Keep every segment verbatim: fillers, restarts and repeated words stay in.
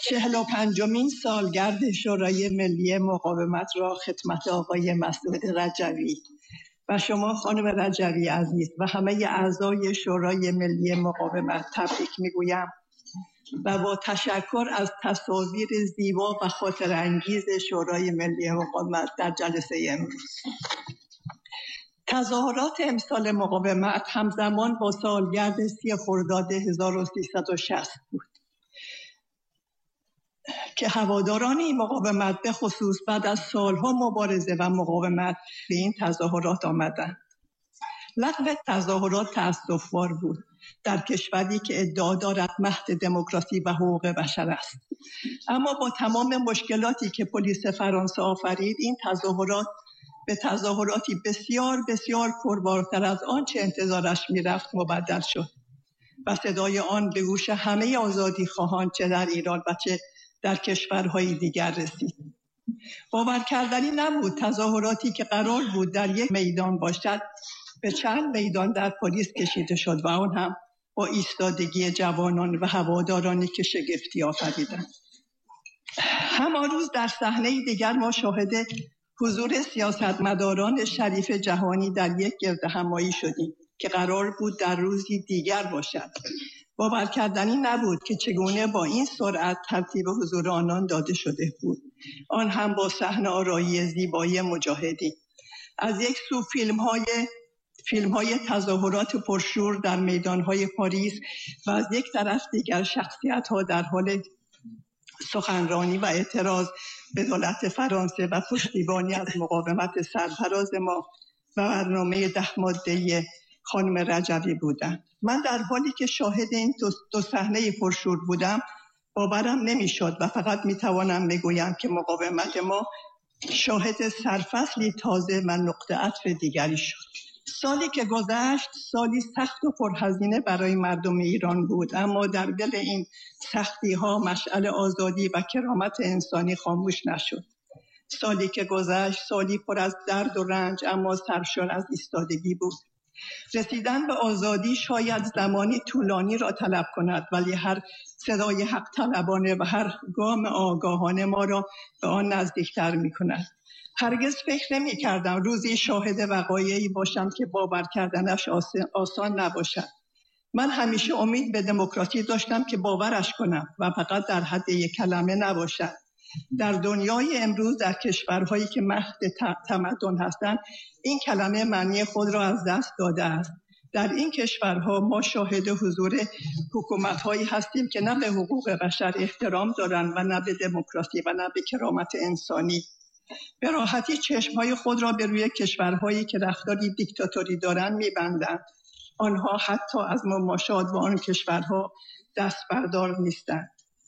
چهل و پنجمین سالگرد شورای ملی مقاومت را خدمت آقای مسعود رجوی و شما خانم رجوی عزیز و همه اعضای شورای ملی مقاومت تبریک میگویم و با تشکر از تصاویر زیبا و خاطر انگیز شورای ملی مقاومت در جلسه امروز. تظاهرات امسال مقاومت همزمان با سالگرد سی خرداد هزار و سیصد و شصت بود که هواداران این مقاومت به خصوص بعد از سالها مبارزه و مقاومت به این تظاهرات آمدند. لغو تظاهرات تأسف‌بار بود در کشوری که ادعا دارد مهد دموکراسی و حقوق بشر است. اما با تمام مشکلاتی که پلیس فرانسه آفرید، این تظاهرات به تظاهراتی بسیار بسیار پربارتر از آنچه انتظارش میرفت مبدل شد و صدای آن به گوش همه آزادی خواهان چه در ایران و چه در کشورهای دیگر رسید. باور کردنی نبود تظاهراتی که قرار بود در یک میدان باشد به چند میدان در پاریس کشیده شد و آن هم با ایستادگی جوانان و هوادارانی که شگفتی آفریدند. همان روز در صحنه دیگر ما شاهد حضور سیاستمداران شریف جهانی در یک گردهمایی شدیم که قرار بود در روزی دیگر باشد. باور کردنی نبود که چگونه با این سرعت ترتیب حضور آنان داده شده بود، آن هم با صحنه آرایی زیبای مجاهدی. از یک سو فیلم های فیلم های تظاهرات پرشور در میدان های پاریس و از یک طرف دیگر شخصیت ها در حال سخنرانی و اعتراض به دولت فرانسه و پشتیبانی از مقاومت سرفراز ما و برنامه ده ماده خانم رجوی بودم. من در حالی که شاهد این دو, دو صحنه پرشور بودم باورم نمیشد و فقط میتوانم بگویم که مقاومت ما شاهد سرفصلی تازه و نقطه عطف دیگری شد. سالی که گذشت سالی سخت و پرهزینه برای مردم ایران بود، اما در دل این سختی ها مشعل آزادی و کرامت انسانی خاموش نشد. سالی که گذشت سالی پر از درد و رنج اما سرشار از ایستادگی بود. رسیدن به آزادی شاید زمانی طولانی را طلب کند، ولی هر صدای حق طلبانه و هر گام آگاهانه ما را به آن نزدیکتر می کند. هرگز فکر نمی کردم روزی شاهد وقایعی باشم که باور کردنش آسان نباشد. من همیشه امید به دموکراسی داشتم که باورش کنم و فقط در حد یک کلمه نباشد. در دنیای امروز در کشورهایی که مهد تمدن هستند این کلمه معنی خود را از دست داده است. در این کشورها ما شاهد حضور حکومت‌هایی هستیم که نه به حقوق بشر احترام دارند و نه به دموکراسی و نه به کرامت انسانی. به راحتی چشم‌های خود را به روی کشورهایی که رفتاری دیکتاتوری دارند می‌بندند. آنها حتی از مماشات با آن کشورها دست بردار نیستند.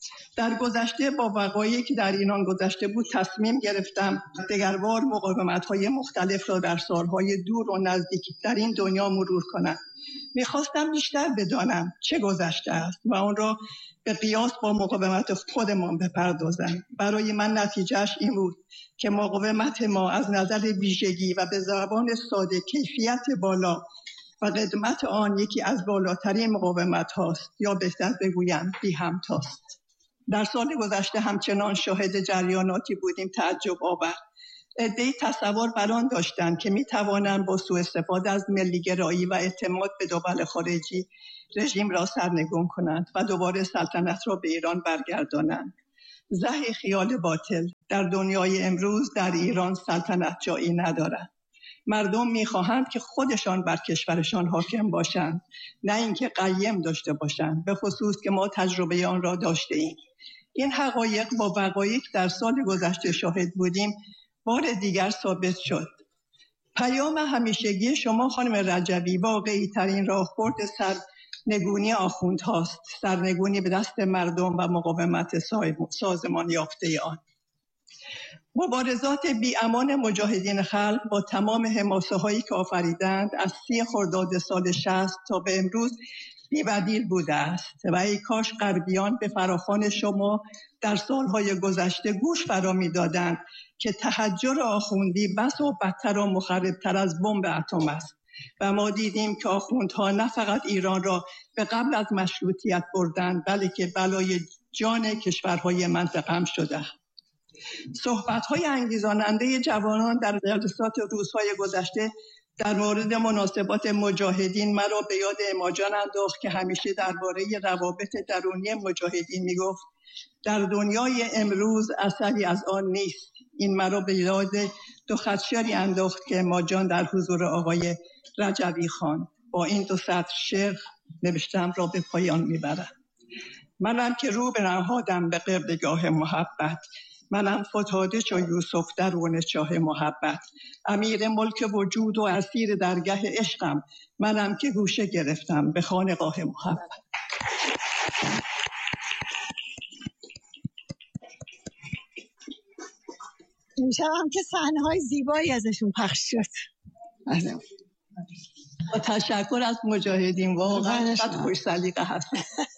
در گذشته با وقایعی که در ایران گذشته بود تصمیم گرفتم دگربار مقاومت‌های مختلف را در سالهای دور و نزدیک در این دنیا مرور کنم. می‌خواستم بیشتر بدانم چه گذشته است و آن را به قیاس با مقاومت خودمان بپردازم. برای من نتیجهش این بود که مقاومت ما از نظر ویژگی و به زبان ساده کیفیت بالا و قدمت آن یکی از بالاترین مقاومت هاست، یا بهتر بگویم بی همتاست. در سال گذشته همچنان شاهد جریاناتی بودیم تعجب آور. عده‌ای تصور بر آن داشتند که می توانند با سوء استفاده از ملی‌گرایی و اعتماد به دول خارجی رژیم را سرنگون کنند و دوباره سلطنت را به ایران برگردانند. زهی خیال باطل. در دنیای امروز در ایران سلطنت جایی ندارد. مردم می‌خواهند که خودشان بر کشورشان حاکم باشند، نه اینکه قیم داشته باشند، به خصوص که ما تجربه آن را داشته ایم. این حقایق با وقایعی که در سال گذشته شاهد بودیم بار دیگر ثابت شد. پیام همیشگی شما خانم رجوی واقعی ترین راهبرد سرنگونی آخوندهاست، سرنگونی به دست مردم و مقاومت سازمان یافته آن. مبارزات بی امان مجاهدین خلق با تمام حماسه هایی که آفریدند از سی خرداد سال شصت تا به امروز بی‌بدیل بوده است و ای کاش غربیان به فراخوان شما در سالهای گذشته گوش فرا می‌دادند که تحجر آخوندی بس و بدتر و مخربتر از بمب اتم است و ما دیدیم که آخوندها نه فقط ایران را به قبل از مشروطیت بردند، بلکه بلای جان کشورهای منطقه‌ام شده. صحبت‌های انگیزاننده جوانان در جلسات روزهای گذشته در مورد مناسبات مجاهدین مرا به یاد اماجان انداخت که همیشه درباره روابط درونی مجاهدین میگفت در دنیای امروز اثری از آن نیست. این مرا به یاد دو خط شعری انداخت که اماجان در حضور آقای رجوی خان. با این دو سطر شعر نوشتم را به پایان میبرم. منم که رو به نهادم به قردگاه محبت، منم فتاده چو یوسف درون چاه محبت، امیر ملک وجود و اسیر درگه عشقم، منم که گوشه گرفتم به خانقاه محبت. امشب هم که صحنه‌های زیبایی ازشون پخش شد. با تشکر از مجاهدین، واقعا قد خوش سلیقه هست.